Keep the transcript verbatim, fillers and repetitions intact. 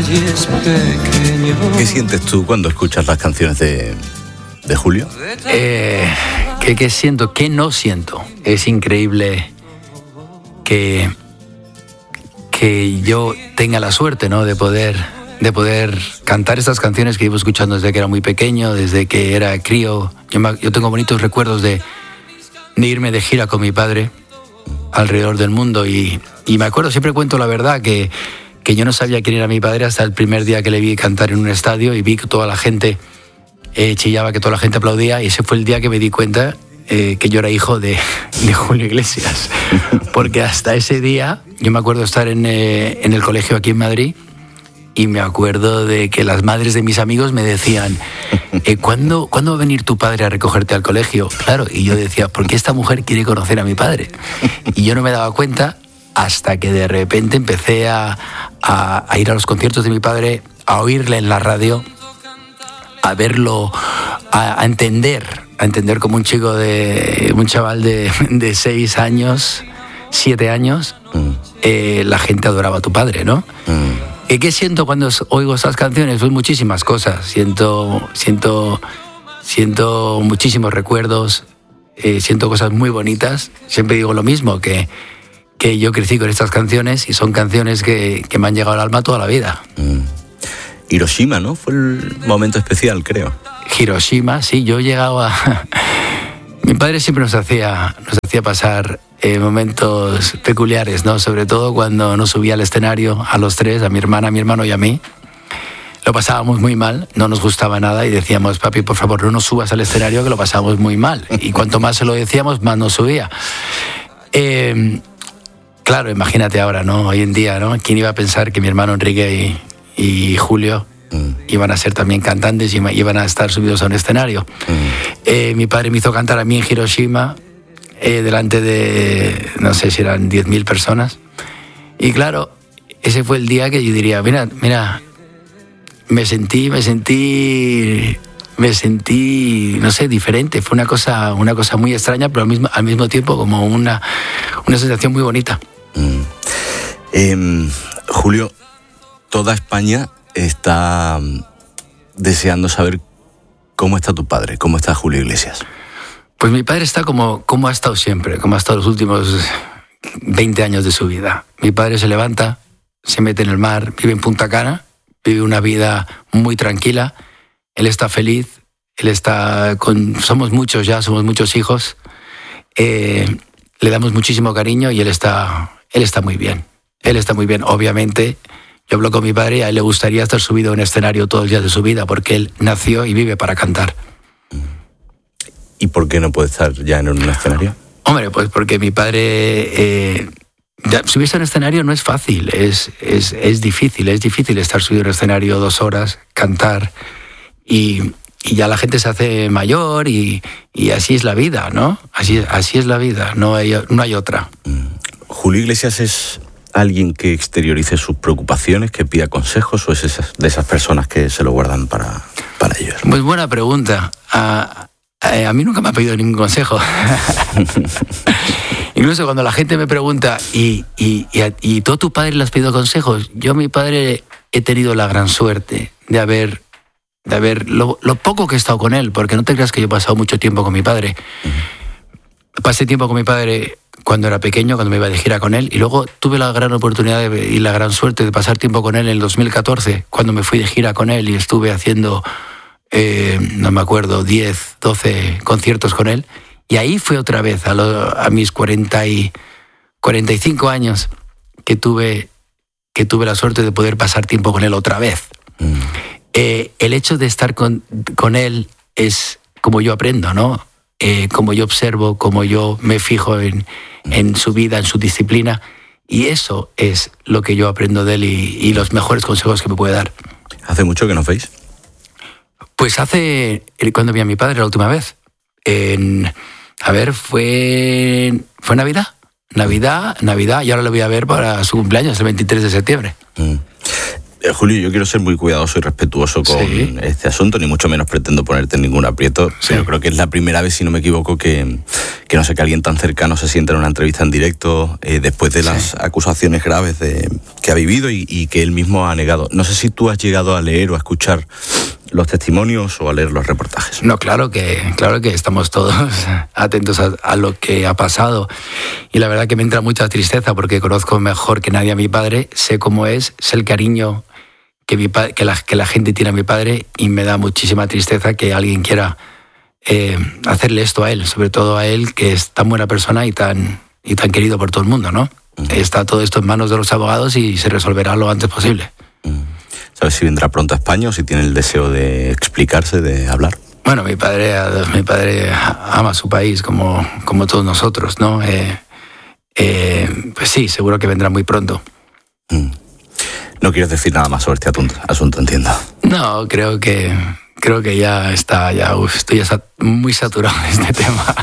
calles pequeño. ¿Qué sientes tú cuando escuchas las canciones de, de Julio? Eh, ¿qué, ¿Qué siento? ¿Qué no siento? Es increíble que, que yo tenga la suerte, ¿no?, de poder, de poder cantar estas canciones que llevo escuchando desde que era muy pequeño, desde que era crío. Yo, me, yo tengo bonitos recuerdos de, de irme de gira con mi padre alrededor del mundo y, y me acuerdo, siempre cuento la verdad, que, que yo no sabía quién era mi padre hasta el primer día que le vi cantar en un estadio y vi que toda la gente eh, chillaba, que toda la gente aplaudía, y ese fue el día que me di cuenta eh, que yo era hijo de, de Julio Iglesias, porque hasta ese día yo me acuerdo estar en, eh, en el colegio aquí en Madrid y me acuerdo de que las madres de mis amigos me decían, eh, ¿cuándo, ¿cuándo va a venir tu padre a recogerte al colegio? Claro, y yo decía, ¿por qué esta mujer quiere conocer a mi padre? Y yo no me daba cuenta hasta que de repente empecé a, a, a ir a los conciertos de mi padre, a oírle en la radio, a verlo, a, a entender, a entender como un chico de, un chaval de, de seis años, siete años, mm. eh, la gente adoraba a tu padre, ¿no? Mm. ¿Y qué siento cuando oigo estas canciones? Pues muchísimas cosas. Siento, siento, siento muchísimos recuerdos, eh, siento cosas muy bonitas. Siempre digo lo mismo, que, que yo crecí con estas canciones y son canciones que, que me han llegado al alma toda la vida. Mm. Hiroshima, ¿no? Fue el momento especial, creo. Hiroshima, sí. Yo he llegado a... Mi padre siempre nos hacía, nos hacía pasar eh, momentos peculiares, ¿no? Sobre todo cuando nos subía al escenario a los tres, a mi hermana, a mi hermano y a mí. Lo pasábamos muy mal, no nos gustaba nada y decíamos, papi, por favor, no nos subas al escenario, que lo pasábamos muy mal. Y cuanto más se lo decíamos, más nos subía. Eh, claro, imagínate ahora, ¿no? Hoy en día, ¿no? ¿Quién iba a pensar que mi hermano Enrique y, y Julio iban a ser también cantantes y iban a estar subidos a un escenario? Mm. Eh, mi padre me hizo cantar a mí en Hiroshima, eh, delante de, no sé si eran diez mil personas. Y claro, ese fue el día que yo diría, mira, mira, me sentí, me sentí, me sentí, no sé, diferente. Fue una cosa, una cosa muy extraña, pero al mismo, al mismo tiempo como una, una sensación muy bonita. Mm. Eh, Julio, toda España está deseando saber cómo está tu padre, cómo está Julio Iglesias. Pues mi padre está como, como ha estado siempre, como ha estado los últimos veinte años de su vida. Mi padre se levanta, se mete en el mar, vive en Punta Cana, vive una vida muy tranquila, él está feliz, él está con... Somos muchos ya, somos muchos hijos, eh, le damos muchísimo cariño y él está, él está muy bien. Él está muy bien, obviamente. Yo hablo con mi padre y a él le gustaría estar subido a un escenario todos los días de su vida, porque él nació y vive para cantar. ¿Y por qué no puede estar ya en un escenario? Hombre, pues porque mi padre... Eh, ya, subirse a un escenario no es fácil, es, es, es difícil, es difícil estar subido a un escenario dos horas, cantar, y, y ya la gente se hace mayor y, y así es la vida, ¿no? Así, así es la vida, no hay, no hay otra. Julio Iglesias es... ¿Alguien que exteriorice sus preocupaciones, que pida consejos, o es esas, de esas personas que se lo guardan para, para ellos? Pues buena pregunta. A, a, a mí nunca me ha pedido ningún consejo. Incluso cuando la gente me pregunta, ¿y, y, y, a, ¿y tú a tu padre le has pedido consejos? Yo a mi padre he tenido la gran suerte de haber, de haber lo, lo poco que he estado con él, porque no te creas que yo he pasado mucho tiempo con mi padre. Uh-huh. Pasé tiempo con mi padre cuando era pequeño, cuando me iba de gira con él, y luego tuve la gran oportunidad de, y la gran suerte de pasar tiempo con él en el dos mil catorce, cuando me fui de gira con él y estuve haciendo, eh, no me acuerdo, diez, doce conciertos con él, y ahí fue otra vez, a, lo, a mis cuarenta y, cuarenta y cinco años, que tuve, que tuve la suerte de poder pasar tiempo con él otra vez. Mm. Eh, el hecho de estar con, con él es como yo aprendo, ¿no? Eh, como yo observo, como yo me fijo en, en su vida, en su disciplina, y eso es lo que yo aprendo de él y, y los mejores consejos que me puede dar. ¿Hace mucho que nos veis? Pues hace, cuando vi a mi padre la última vez, en, a ver, fue, fue Navidad, Navidad, Navidad, y ahora lo voy a ver para su cumpleaños, el veintitrés de septiembre. Mm. Julio, yo quiero ser muy cuidadoso y respetuoso con sí. este asunto, ni mucho menos pretendo ponerte en ningún aprieto, sí. pero creo que es la primera vez, si no me equivoco, que, que que no sé que alguien tan cercano se sienta en una entrevista en directo eh, después de las sí. acusaciones graves de, que ha vivido y, y que él mismo ha negado. No sé si tú has llegado a leer o a escuchar los testimonios o a leer los reportajes. No, claro que, claro que estamos todos atentos a, a lo que ha pasado. Y la verdad que me entra mucha tristeza porque conozco mejor que nadie a mi padre, sé cómo es, sé el cariño que, mi pa- que, la, que la gente tiene a mi padre, y me da muchísima tristeza que alguien quiera eh, hacerle esto a él, sobre todo a él, que es tan buena persona y tan, y tan querido por todo el mundo, ¿no? Uh-huh. Está todo esto en manos de los abogados y se resolverá lo antes posible. Uh-huh. ¿Sabes si vendrá pronto a España o si tiene el deseo de explicarse, de hablar? Bueno, mi padre, mi padre ama su país como, como todos nosotros, ¿no? Eh, eh, pues sí, seguro que vendrá muy pronto. Mm. No quieres decir nada más sobre este asunto, entiendo. No, creo que creo que ya está, ya uf, estoy ya sat- muy saturado de este tema.